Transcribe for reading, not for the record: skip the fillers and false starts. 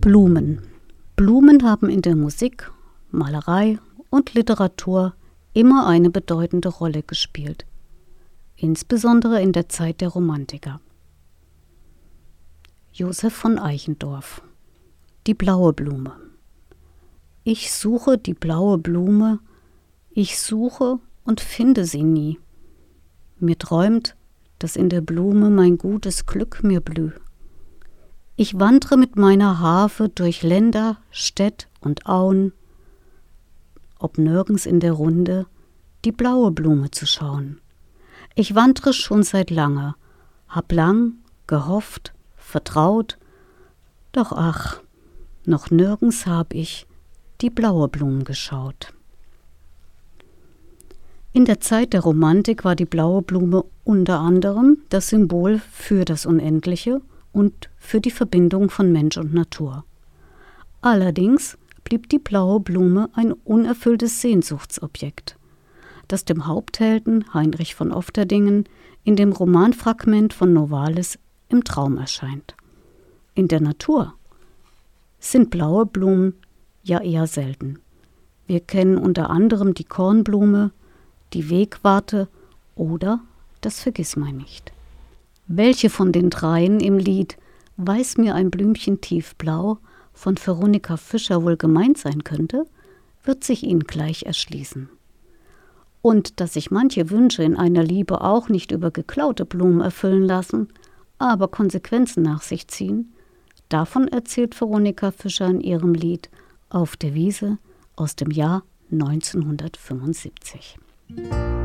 Blumen. Blumen haben in der Musik, Malerei und Literatur immer eine bedeutende Rolle gespielt, insbesondere in der Zeit der Romantiker. Joseph von Eichendorff. Die blaue Blume. Ich suche die blaue Blume, ich suche und finde sie nie. Mir träumt, dass in der Blume mein gutes Glück mir blüh. Ich wandre mit meiner Harfe durch Länder, Städt und Auen, ob nirgends in der Runde die blaue Blume zu schauen. Ich wandre schon seit lange, hab lang gehofft, vertraut, doch ach, noch nirgends hab ich die blaue Blume geschaut. In der Zeit der Romantik war die blaue Blume unter anderem das Symbol für das Unendliche und für die Verbindung von Mensch und Natur. Allerdings blieb die blaue Blume ein unerfülltes Sehnsuchtsobjekt, das dem Haupthelden Heinrich von Ofterdingen in dem Romanfragment von Novalis im Traum erscheint. In der Natur sind blaue Blumen ja eher selten. Wir kennen unter anderem die Kornblume, die Wegwarte oder das Vergissmeinnicht. Welche von den dreien im Lied »Weiß mir ein Blümchen tiefblau« von Veronika Fischer wohl gemeint sein könnte, wird sich Ihnen gleich erschließen. Und dass sich manche Wünsche in einer Liebe auch nicht über geklaute Blumen erfüllen lassen, aber Konsequenzen nach sich ziehen, davon erzählt Veronika Fischer in ihrem Lied »Auf der Wiese« aus dem Jahr 1975.